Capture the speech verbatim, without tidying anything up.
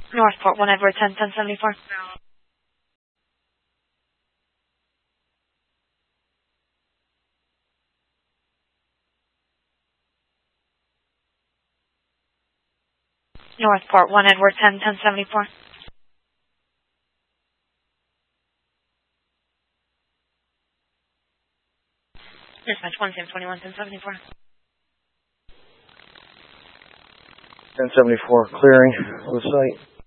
Northport one Edward ten ten seventy-four. Northport one Edward ten ten seventy-four. Dispatch one Sam twenty-one ten seventy-four. ten seventy-four, clearing of the site.